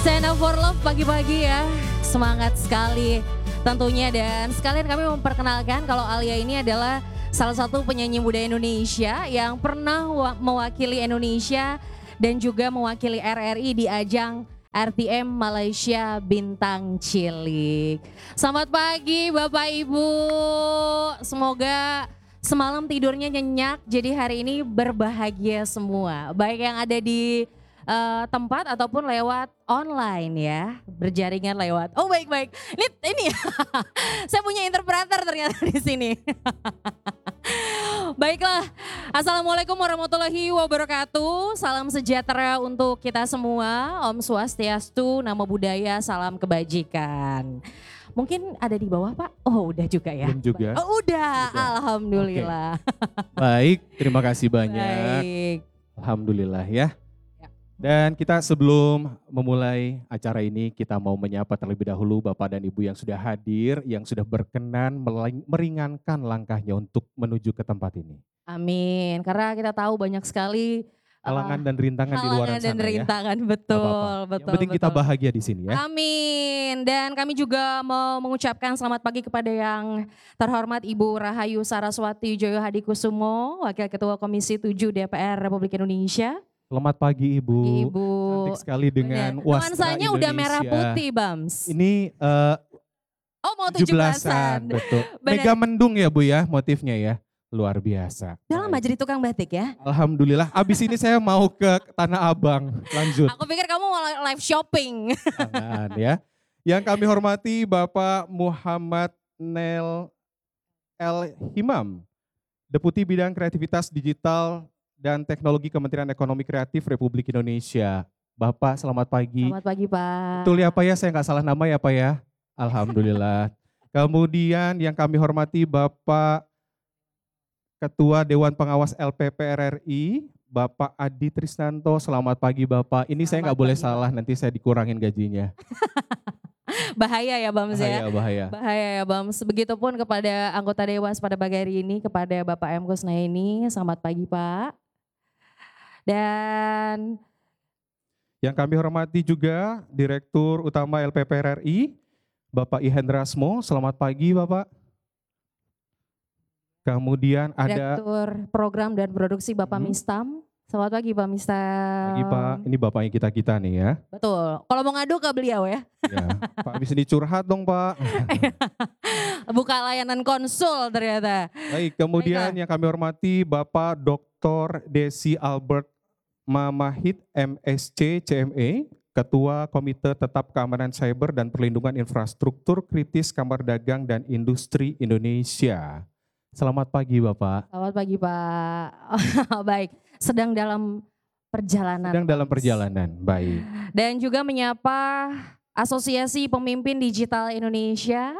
Stand Up for Love pagi-pagi ya, semangat sekali tentunya. Dan sekalian kami memperkenalkan kalau Alia ini adalah salah satu penyanyi muda Indonesia yang pernah mewakili Indonesia dan juga mewakili RRI di ajang RTM Malaysia Bintang Cilik. Selamat pagi Bapak Ibu, semoga semalam tidurnya nyenyak jadi hari ini berbahagia semua. Baik yang ada di tempat ataupun lewat online ya, berjaringan lewat. Oh baik-baik, ini saya punya interpreter ternyata di sini. Baiklah, Assalamualaikum warahmatullahi wabarakatuh. Salam sejahtera untuk kita semua. Om Swastiastu, Namo Buddhaya, salam kebajikan. Mungkin ada di bawah Pak? Oh udah juga ya? Belum juga. Oh udah, alhamdulillah. Baik, terima kasih banyak. Baik. Alhamdulillah ya. Dan kita sebelum memulai acara ini, kita mau menyapa terlebih dahulu Bapak dan Ibu yang sudah hadir, yang sudah berkenan meringankan langkahnya untuk menuju ke tempat ini. Amin, karena kita tahu banyak sekali Halangan dan rintangan di luar sana dan rintangan, betul, ya. betul. Yang penting kita bahagia di sini ya. Amin. Dan kami juga mau mengucapkan selamat pagi kepada yang terhormat Ibu Rahayu Saraswati Joyo Hadikusumo, Wakil Ketua Komisi 7 DPR Republik Indonesia. Selamat pagi Ibu. Pagi, Ibu. Cantik sekali dengan wastra nuansanya udah merah putih, Bams. Ini mau 17-an, betul. Mega mendung ya Bu ya motifnya ya. Luar biasa. Udah lama jadi tukang batik ya? Alhamdulillah. Abis ini saya mau ke Tanah Abang. Lanjut. Aku pikir kamu mau live shopping. Jangan ya. Yang kami hormati Bapak Muhammad Nel El Himam, Deputi Bidang Kreativitas Digital dan Teknologi Kementerian Ekonomi Kreatif Republik Indonesia. Bapak selamat pagi. Selamat pagi Pak. Betul ya Pak ya, saya nggak salah nama ya Pak ya. Alhamdulillah. Kemudian yang kami hormati Bapak Ketua Dewan Pengawas LPP RRI, Bapak Adi Trisnanto. Selamat pagi Bapak. Ini saya nggak boleh salah, nanti saya dikurangin gajinya. Bahaya ya Bams ya. Bahaya. Bahaya ya Bams. Begitupun kepada anggota Dewas pada pagi hari ini, kepada Bapak M. Kusnaini. Selamat pagi Pak. Dan yang kami hormati juga Direktur Utama LPP RRI, Bapak Ihendrasmo. Selamat pagi Bapak. Kemudian ada Direktur Program dan Produksi Bapak Mistam. Selamat pagi Pak Mistam. Pagi Pak, ini bapaknya kita nih ya. Betul, kalau mau ngadu ke beliau ya. Ya, Pak habis ini curhat dong Pak. Buka layanan konsul ternyata. Baik, kemudian yang kami hormati Bapak Dr. Desi Albert Mamahid MSc CME, Ketua Komite Tetap Keamanan Cyber dan Perlindungan Infrastruktur Kritis Kamar Dagang dan Industri Indonesia. Selamat pagi Bapak. Selamat pagi Pak. Baik, sedang dalam perjalanan. Sedang dalam perjalanan, baik. Dan juga menyapa Asosiasi Pemimpin Digital Indonesia,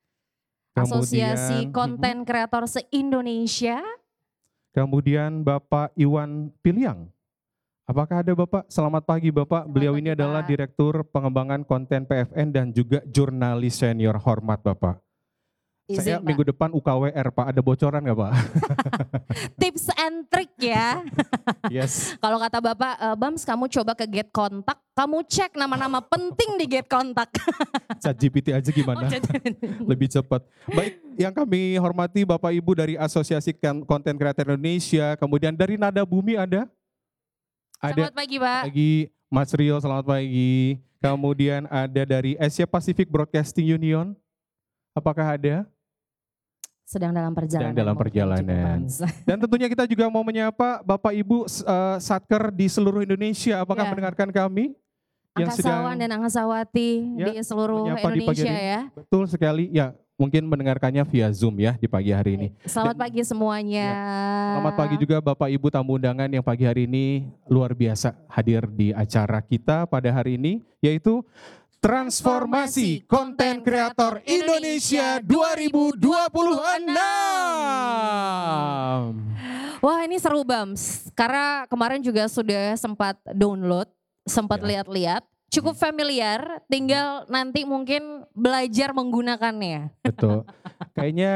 Asosiasi Konten Kreator se-Indonesia. Kemudian Bapak Iwan Piliang. Apakah ada Bapak? Selamat pagi Bapak. Beliau ini adalah Direktur Pengembangan Konten PFN dan juga jurnalis senior. Hormat Bapak. Saya minggu depan UKWR Pak, ada bocoran nggak Pak? Tips and trick ya. Yes. Kalau kata Bapak, Bams kamu coba ke Get Kontak, kamu cek nama-nama penting di Get Kontak. ChatGPT aja gimana? Lebih cepat. Baik, yang kami hormati Bapak Ibu dari Asosiasi Konten Kreator Indonesia, kemudian dari Nada Bumi ada? Selamat pagi Pak. Pagi Mas Rio, selamat pagi. Kemudian ada dari Asia Pacific Broadcasting Union, apakah ada? Sedang dalam perjalanan. Sedang dalam perjalanan. Dan tentunya kita juga mau menyapa Bapak Ibu Satker di seluruh Indonesia. Apakah mendengarkan kami? Angkasawan dan Angkasawati di seluruh Indonesia ya. Betul sekali. Ya, mungkin mendengarkannya via Zoom ya di pagi hari ini. Selamat pagi semuanya. Selamat pagi juga Bapak Ibu tamu undangan yang pagi hari ini luar biasa hadir di acara kita pada hari ini, yaitu Transformasi Konten Kreator Indonesia 2026. Wah ini seru Bams, karena kemarin juga sudah sempat download, sempat lihat-lihat, cukup familiar, tinggal nanti mungkin belajar menggunakannya. Betul, kayaknya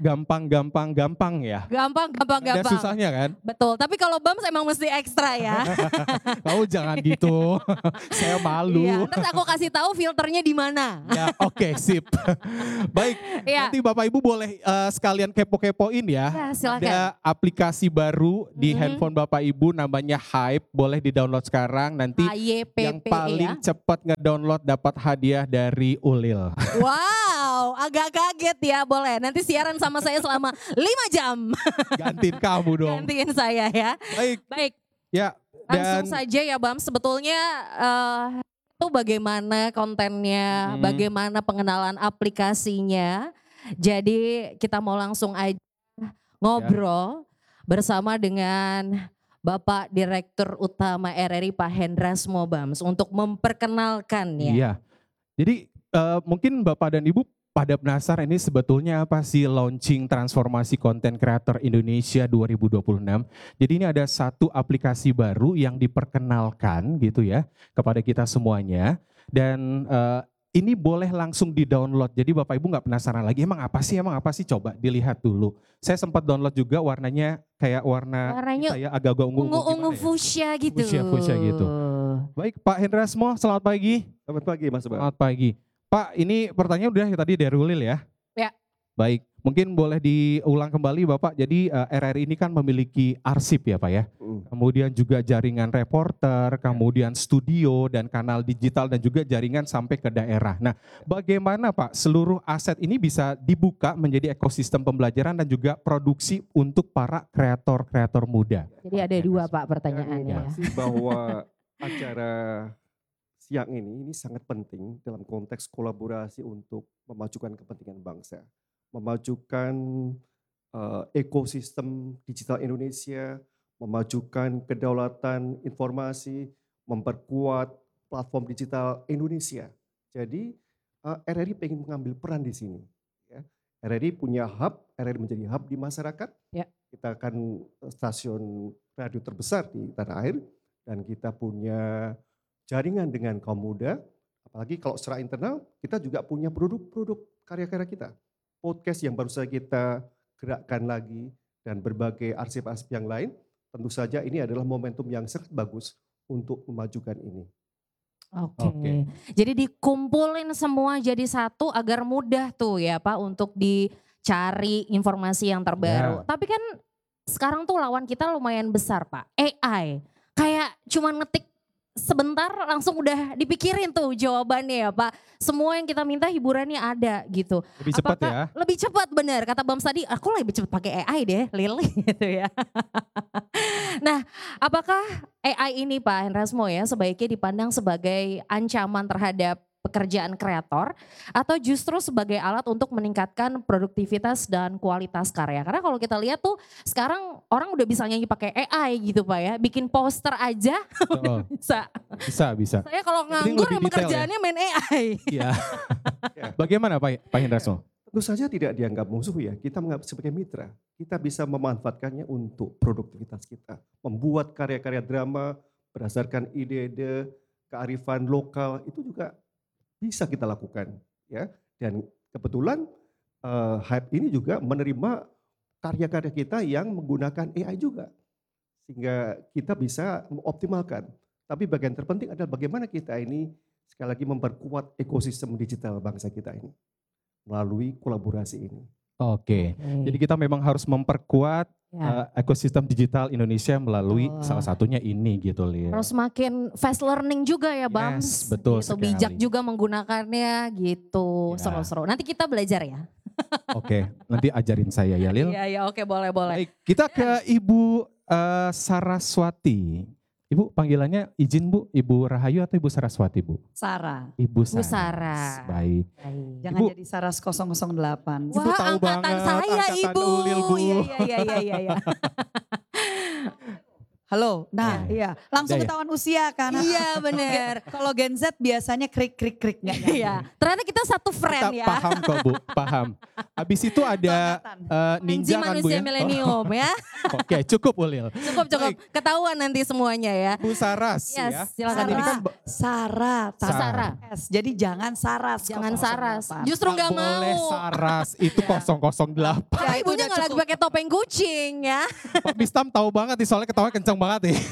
gampang ya. Gampang. Ada susahnya kan? Betul, tapi kalau BAMS emang mesti ekstra ya. Kau jangan gitu, saya malu. Iya, ntar aku kasih tahu filternya di mana. Ya, oke, sip. Baik, Iya. nanti Bapak Ibu boleh sekalian kepo-kepoin ya. Ya, silakan. Ada aplikasi baru di handphone Bapak Ibu namanya Hype, boleh di-download sekarang. Nanti yang HYPP paling ya. cepat nge-download dapat hadiah dari Ulil. Wow, agak kaget ya, boleh. Nanti siaran sama saya selama 5 jam. Gantiin kamu dong. Gantiin saya ya. Baik, Ya, langsung dan saja ya Bam. Sebetulnya itu bagaimana kontennya, bagaimana pengenalan aplikasinya. Jadi kita mau langsung aja ngobrol bersama dengan Bapak Direktur Utama RRI Pak Hendrasmo Bams untuk memperkenalkan ya. iya. Jadi mungkin Bapak dan Ibu pada penasaran ini sebetulnya apa sih launching transformasi konten kreator Indonesia 2026. Jadi ini ada satu aplikasi baru yang diperkenalkan gitu ya kepada kita semuanya. Dan ini boleh langsung di-download. Jadi Bapak Ibu nggak penasaran lagi emang apa sih, coba dilihat dulu. Saya sempat download juga, warnanya kayak Warnanya saya agak-agak ungu-ungu fuchsia gitu. Fuchsia gitu. Baik Pak Hendrasmo, selamat pagi. Selamat pagi Mas Bang. Selamat pagi. Pak, ini pertanyaan udah tadi dari Ulil ya? Ya. Baik, mungkin boleh diulang kembali Bapak. Jadi RRI ini kan memiliki arsip ya Pak ya? Kemudian juga jaringan reporter, kemudian studio dan kanal digital dan juga jaringan sampai ke daerah. Nah, bagaimana Pak seluruh aset ini bisa dibuka menjadi ekosistem pembelajaran dan juga produksi untuk para kreator-kreator muda? Jadi ada dua Pak pertanyaannya ya. Bahwa acara siang ini sangat penting dalam konteks kolaborasi untuk memajukan kepentingan bangsa, memajukan ekosistem digital Indonesia, memajukan kedaulatan informasi, memperkuat platform digital Indonesia. Jadi RRI ingin mengambil peran di sini. Ya. RRI punya hub, RRI menjadi hub di masyarakat. Ya. Kita akan stasiun radio terbesar di tanah air dan kita punya jaringan dengan kaum muda, apalagi kalau secara internal kita juga punya produk-produk karya-karya kita. Podcast yang baru saja kita gerakkan lagi dan berbagai arsip-arsip yang lain, tentu saja ini adalah momentum yang sangat bagus untuk memajukan ini. Oke. Jadi dikumpulin semua jadi satu agar mudah tuh ya Pak untuk dicari informasi yang terbaru. Tapi kan sekarang tuh lawan kita lumayan besar Pak, AI. Kayak cuma ngetik sebentar langsung udah dipikirin tuh jawabannya ya Pak. Semua yang kita minta hiburannya ada gitu. Lebih cepat ya? Lebih cepat benar. Kata Bams tadi, aku lebih cepat pakai AI deh, Lil gitu ya. Nah, apakah AI ini Pak Hendrasmo ya sebaiknya dipandang sebagai ancaman terhadap pekerjaan kreator atau justru sebagai alat untuk meningkatkan produktivitas dan kualitas karya? Karena kalau kita lihat tuh sekarang orang udah bisa nyanyi pakai AI gitu Pak ya, bikin poster aja bisa. Saya kalau nganggur kerjaannya main AI. Iya. Bagaimana Pak Hendrasmo? Tentu saja tidak dianggap musuh ya, kita menganggap sebagai mitra. Kita bisa memanfaatkannya untuk produktivitas kita, membuat karya-karya drama berdasarkan ide-ide kearifan lokal itu juga bisa kita lakukan ya. Dan kebetulan Hype ini juga menerima karya-karya kita yang menggunakan AI juga, sehingga kita bisa mengoptimalkan. Tapi bagian terpenting adalah bagaimana kita ini sekali lagi memperkuat ekosistem digital bangsa kita ini melalui kolaborasi ini. Oke. Jadi kita memang harus memperkuat ekosistem digital Indonesia melalui salah satunya ini gitu Lil. Harus makin fast learning juga ya Bams. Yes, betul gitu, bijak juga menggunakannya gitu. Seru-seru. Nanti kita belajar ya. Oke, nanti ajarin saya ya Lil. Iya, oke, boleh. Baik, kita ke Ibu Saraswati. Ibu panggilannya izin Bu, Ibu Rahayu atau Ibu Saraswati Bu? Sarah. Ibu Saras. Saras. Baik. Jangan Ibu, jadi Saras 008. Ibu Wah, tahu angkatan banget, saya angkatan Ibu. Ulil, Bu. Iya. Halo. Nah, iya. Langsung Udah ya? ketahuan usia kan. Iya bener. Kalau Gen Z biasanya krik. Iya, ternyata kita satu friend Kita ya. paham kok Bu, paham. Habis itu ada ninja Anjing kan Bu manusia ya? milenium ya. Oke, cukup Ulil. Cukup. Baik. Ketahuan nanti semuanya ya. Bu Saras Yes, ya. silakan. Ini kan Sarah. Sarah. S. Jadi jangan Saras. Jangan 008. Saras. Justru nggak mau. boleh Saras, itu 008. Karena Ya, itu ibunya udah nggak lagi cukup. pakai topeng kucing ya. Pak Bistam tahu banget nih, soalnya ketawa kencang banget nih.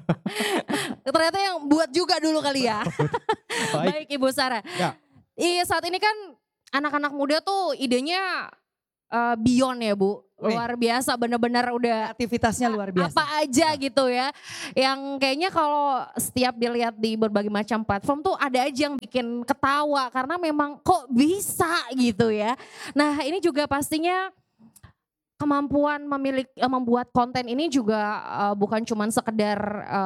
Ternyata yang buat juga dulu kali ya. Baik. Baik Ibu Sarah. Ya. Iya saat ini kan anak-anak muda tuh idenya beyond ya Bu. Luar biasa bener-bener udah Aktivitasnya luar biasa. apa aja gitu ya. Yang kayaknya kalau setiap dilihat di berbagai macam platform tuh ada aja yang bikin ketawa. Karena memang kok bisa gitu ya. Nah ini juga pastinya kemampuan membuat konten ini juga bukan cuman sekedar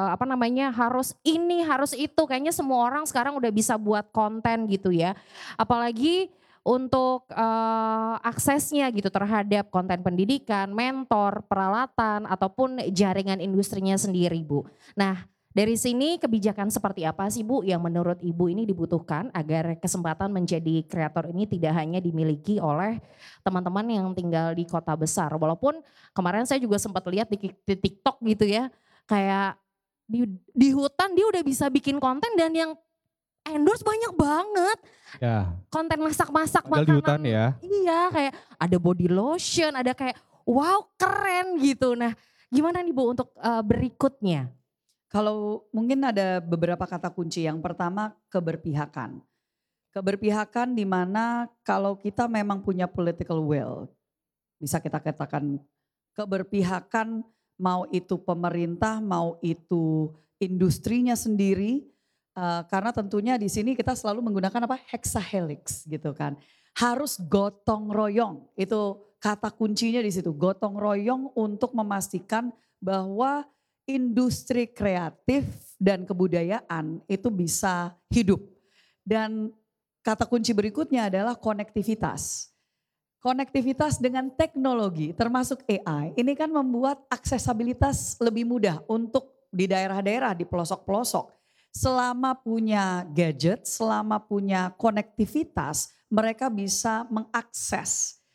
harus ini harus itu, kayaknya semua orang sekarang udah bisa buat konten gitu ya, apalagi untuk aksesnya gitu terhadap konten pendidikan, mentor, peralatan ataupun jaringan industrinya sendiri Bu. Nah dari sini kebijakan seperti apa sih Bu yang menurut Ibu ini dibutuhkan agar kesempatan menjadi kreator ini tidak hanya dimiliki oleh teman-teman yang tinggal di kota besar. Walaupun kemarin saya juga sempat lihat di TikTok gitu ya, kayak di hutan dia udah bisa bikin konten dan yang endorse banyak banget. Ya. Konten masak-masak Padahal di hutan makanan. ya. Iya kayak ada body lotion, ada kayak wow keren gitu. Nah gimana nih Bu untuk berikutnya? Kalau mungkin ada beberapa kata kunci. Yang pertama keberpihakan. Keberpihakan di mana kalau kita memang punya political will, bisa kita katakan keberpihakan, mau itu pemerintah, mau itu industrinya sendiri, karena tentunya di sini kita selalu menggunakan apa, hexahelix gitu kan. Harus gotong royong, itu kata kuncinya di situ, gotong royong untuk memastikan bahwa industri kreatif dan kebudayaan itu bisa hidup. Dan kata kunci berikutnya adalah konektivitas. Konektivitas dengan teknologi termasuk AI ini kan membuat aksesabilitas lebih mudah untuk di daerah-daerah, di pelosok-pelosok. Selama punya gadget, selama punya konektivitas, mereka bisa mengakses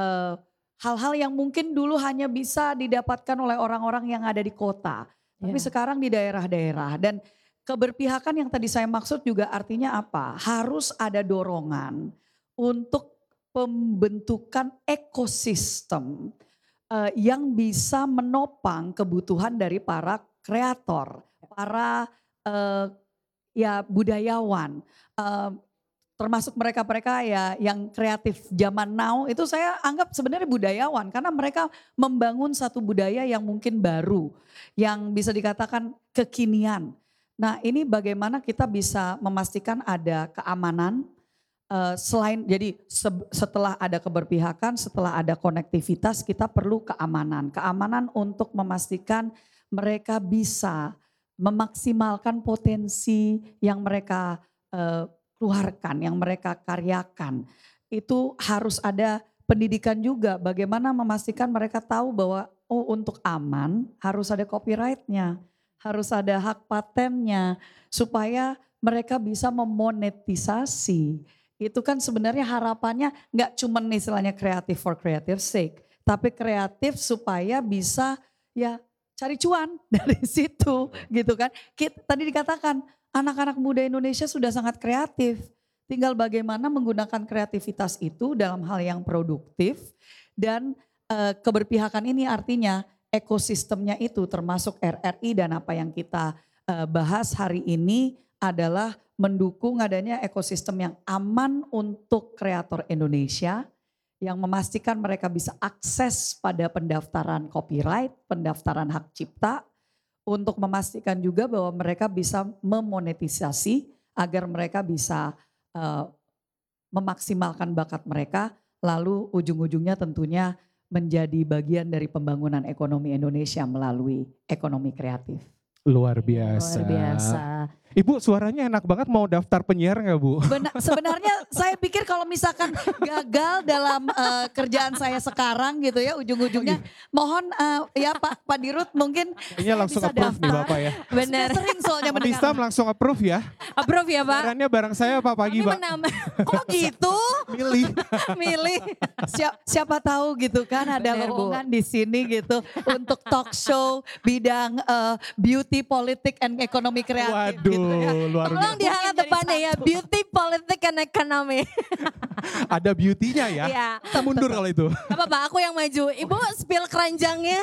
hal-hal yang mungkin dulu hanya bisa didapatkan oleh orang-orang yang ada di kota. Tapi sekarang di daerah-daerah. Dan keberpihakan yang tadi saya maksud juga artinya apa? Harus ada dorongan untuk pembentukan ekosistem yang bisa menopang kebutuhan dari para kreator, para budayawan, termasuk mereka-mereka ya yang kreatif zaman now itu saya anggap sebenarnya budayawan karena mereka membangun satu budaya yang mungkin baru, yang bisa dikatakan kekinian. Nah ini bagaimana kita bisa memastikan ada keamanan, selain jadi setelah ada keberpihakan, setelah ada konektivitas kita perlu keamanan. Keamanan untuk memastikan mereka bisa memaksimalkan potensi yang mereka keluarkan, yang mereka karyakan. Itu harus ada pendidikan juga bagaimana memastikan mereka tahu bahwa untuk aman harus ada copyrightnya, harus ada hak patennya supaya mereka bisa memonetisasi. Itu kan sebenarnya harapannya nggak cuma istilahnya kreatif for creative sake, tapi kreatif supaya bisa ya cari cuan dari situ gitu kan. Tadi dikatakan anak-anak muda Indonesia sudah sangat kreatif. Tinggal bagaimana menggunakan kreativitas itu dalam hal yang produktif dan keberpihakan ini artinya ekosistemnya itu termasuk RRI dan apa yang kita bahas hari ini adalah mendukung adanya ekosistem yang aman untuk kreator Indonesia yang memastikan mereka bisa akses pada pendaftaran copyright, pendaftaran hak cipta, untuk memastikan juga bahwa mereka bisa memonetisasi agar mereka bisa memaksimalkan bakat mereka, lalu ujung-ujungnya tentunya menjadi bagian dari pembangunan ekonomi Indonesia melalui ekonomi kreatif. Luar biasa. Luar biasa. Ibu suaranya enak banget, mau daftar penyiar nggak Bu? Sebenarnya saya pikir kalau misalkan gagal dalam kerjaan saya sekarang gitu ya ujung-ujungnya mohon ya Pak Dirut mungkin Kayaknya langsung bisa approve nih daftar. Bapak ya. Benar. Sudah sering soalnya Pak mendengar. Istam langsung approve ya. Approve ya Pak. Siarannya bareng saya Pak pagi Kami Pak. menambah. Kok gitu? Milih. Milih. Siapa tahu gitu kan ada Bener, Bu. lowongan di sini gitu untuk talk show bidang beauty, politik, and ekonomi kreatif Waduh, gitu ya. luar Tolong biasa. dihangat Jadi depannya ya, satu. beauty, politik, and economy. Ada beauty-nya ya. Iya. Kita mundur kalau itu. Apa Pak, aku yang maju. Ibu spill keranjangnya.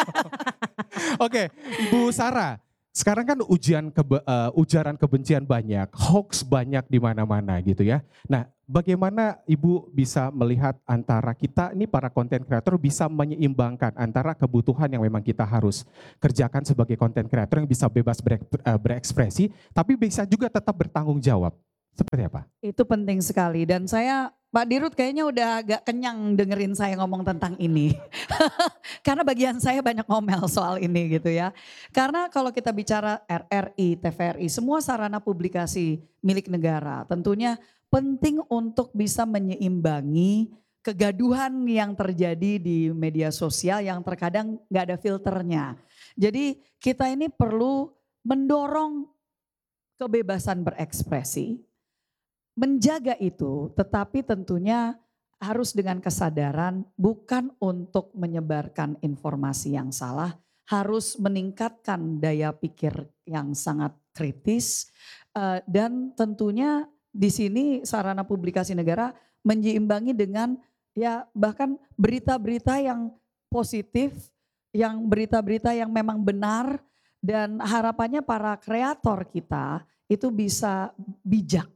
Oke, Ibu Sarah. Sekarang kan ujaran kebencian banyak, hoax banyak di mana-mana gitu ya. Nah, bagaimana Ibu bisa melihat antara kita ini para konten kreator bisa menyeimbangkan antara kebutuhan yang memang kita harus kerjakan sebagai konten kreator yang bisa bebas berekspresi, tapi bisa juga tetap bertanggung jawab. Seperti apa? Itu penting sekali dan saya Pak Dirut kayaknya udah agak kenyang dengerin saya ngomong tentang ini. Karena bagian saya banyak ngomel soal ini gitu ya. Karena kalau kita bicara RRI, TVRI, semua sarana publikasi milik negara tentunya penting untuk bisa menyeimbangi kegaduhan yang terjadi di media sosial yang terkadang gak ada filternya. Jadi kita ini perlu mendorong kebebasan berekspresi, menjaga itu, tetapi tentunya harus dengan kesadaran bukan untuk menyebarkan informasi yang salah, harus meningkatkan daya pikir yang sangat kritis dan tentunya di sini sarana publikasi negara menyeimbangi dengan ya bahkan berita-berita yang positif, yang berita-berita yang memang benar dan harapannya para kreator kita itu bisa bijak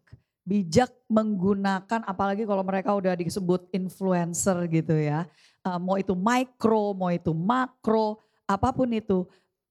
menggunakan apalagi kalau mereka udah disebut influencer gitu ya. Mau itu mikro, mau itu makro, apapun itu.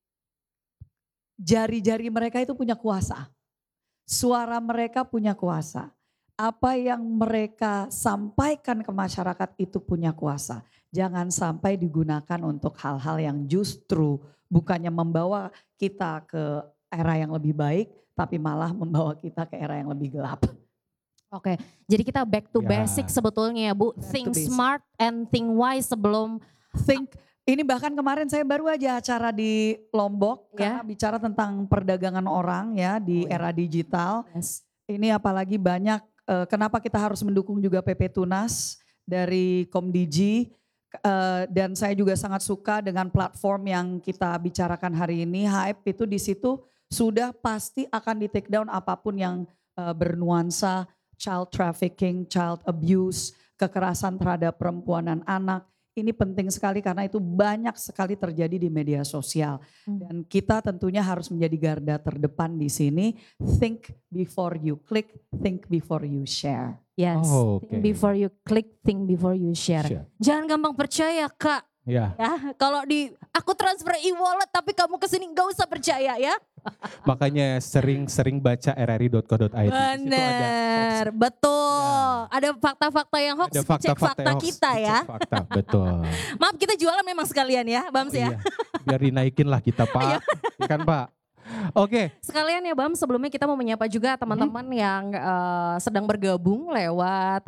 Jari-jari mereka itu punya kuasa. Suara mereka punya kuasa. Apa yang mereka sampaikan ke masyarakat itu punya kuasa. Jangan sampai digunakan untuk hal-hal yang justru bukannya membawa kita ke era yang lebih baik, tapi malah membawa kita ke era yang lebih gelap. Oke, jadi kita back to Ya. basic sebetulnya ya Bu. Back to Think basic. smart and think wise sebelum Ini bahkan kemarin saya baru aja acara di Lombok Ya. karena bicara tentang perdagangan orang ya di Oh, ya. era digital. Ini apalagi banyak kenapa kita harus mendukung juga PP Tunas dari Komdigi dan saya juga sangat suka dengan platform yang kita bicarakan hari ini. Hype itu di situ sudah pasti akan di take down apapun yang bernuansa child trafficking, child abuse, kekerasan terhadap perempuan dan anak. Ini penting sekali karena itu banyak sekali terjadi di media sosial. Dan kita tentunya harus menjadi garda terdepan di sini. Think before you click, think before you share. yes, Oh, think oke. before you click, think before you share. Share. Jangan gampang percaya Kak. Ya, Ya, kalau aku transfer e-wallet tapi kamu kesini nggak usah percaya ya. makanya sering-sering baca rri.co.id. Di situ ada Bener, betul. Ya. Ada fakta-fakta yang hoax, Ada cek fakta-fakta fakta yang hoax, kita ya. dicek fakta, betul. Maaf kita jualan memang sekalian ya Bams ya. Iya, biar dinaikin lah kita Pak. Iya. Ya kan Pak? Oke, Sekalian ya Bam, sebelumnya kita mau menyapa juga teman-teman yang sedang bergabung lewat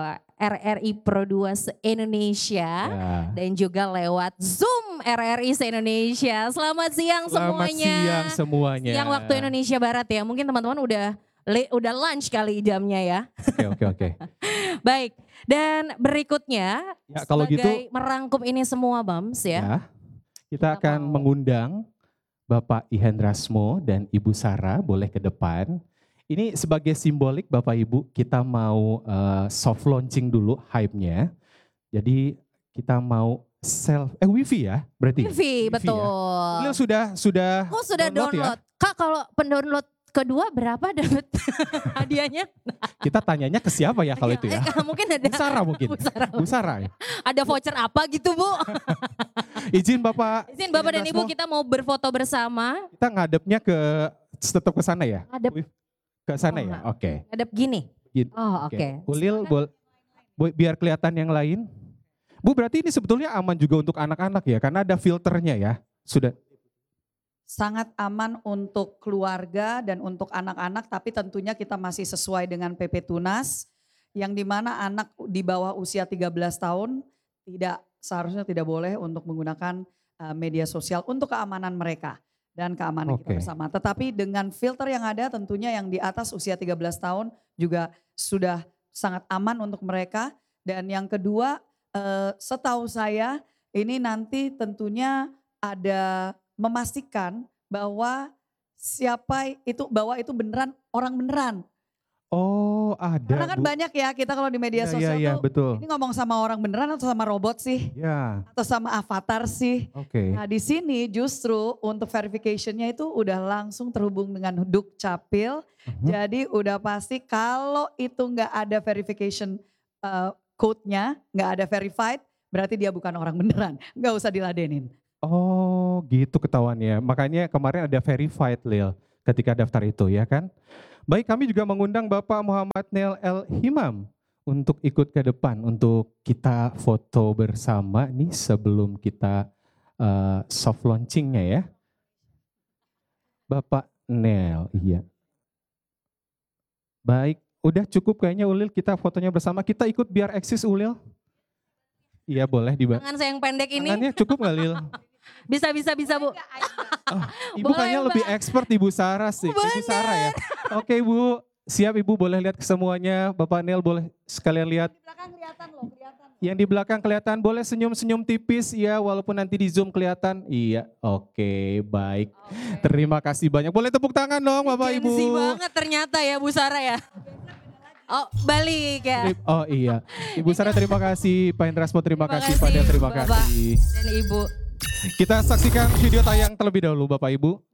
RRI Pro 2 Indonesia. ya. Dan juga lewat Zoom RRI se-Indonesia. Selamat siang Selamat semuanya. siang semuanya. Siang waktu Indonesia Barat ya. Mungkin teman-teman udah lunch kali jamnya ya. Oke. Baik. Dan berikutnya Ya, kalau gitu sebagai merangkum ini semua Bams ya. ya, kita Kita akan mau- mengundang Bapak Ihendrasmo dan Ibu Sarah boleh ke depan. Ini sebagai simbolik Bapak Ibu kita mau soft launching dulu hype-nya. Jadi kita mau wifi ya berarti. Wifi, ya? betul. Lil sudah Aku sudah download ya? download. Kak kalau pendownload kedua berapa dapat hadiahnya? Kita tanyanya ke siapa ya kalau itu ya? Mungkin ada. Bu Sarah mungkin. Bu Sarah. Bu Sarah ya. Ada voucher apa gitu Bu? Izin Bapak. Izin Bapak dan Ibu Ihendrasmo, kita mau berfoto bersama. kita ngadepnya tetap ke sana ya? Ngadep. Ke sana Oh, ya? enggak. Oke. Ngadep gini. Gini, Oh oke. Ulil biar kelihatan yang lain. Bu berarti ini sebetulnya aman juga untuk anak-anak ya karena ada filternya ya. Sudah sangat aman untuk keluarga dan untuk anak-anak, tapi tentunya kita masih sesuai dengan PP Tunas, yang dimana anak di bawah usia 13 tahun seharusnya tidak boleh untuk menggunakan media sosial untuk keamanan mereka dan keamanan kita bersama. Tetapi dengan filter yang ada tentunya yang di atas usia 13 tahun juga sudah sangat aman untuk mereka. Dan yang kedua, setahu saya ini nanti tentunya ada memastikan bahwa bahwa itu beneran orang beneran. Oh, ada. Karena kan Bu. banyak ya kita kalau di media sosial tuh betul. ini ngomong sama orang beneran atau sama robot sih? Ya. Atau sama avatar sih? Oke. Nah di sini justru untuk verification-nya itu udah langsung terhubung dengan Dukcapil. Jadi udah pasti kalau itu nggak ada verification code-nya, nggak ada verified, berarti dia bukan orang beneran. Nggak usah diladenin. Oh gitu ketahuannya. Makanya kemarin ada verified Lil ketika daftar itu ya kan. Baik, kami juga mengundang Bapak Muhammad Neil L. Himam untuk ikut ke depan untuk kita foto bersama nih sebelum kita soft launchingnya ya. Bapak Neil, iya. Baik, udah cukup kayaknya Ulil kita fotonya bersama. Kita ikut biar eksis Ulil. Iya boleh Tangan saya yang pendek ini. Tangannya cukup nggak Lil? Bisa Bu. Oh, Ibu kayaknya lebih expert Ibu Sarah sih. Ibu Sarah ya. Oke Bu, siap Ibu boleh lihat ke semuanya. Bapak Neil boleh sekalian lihat. Di belakang kelihatan loh, kelihatan. Yang di belakang kelihatan, boleh senyum-senyum tipis ya walaupun nanti di zoom kelihatan. Iya, oke, baik. Terima kasih banyak. Boleh tepuk tangan dong Bapak Ibu. Gen Z banget ternyata ya Bu Sarah ya. Oh balik ya. Oh iya, Ibu Sarah terima kasih, Pak Indrasmo terima kasih, Pak Del terima Bapak kasih. dan Ibu. Kita saksikan video tayang terlebih dahulu Bapak Ibu.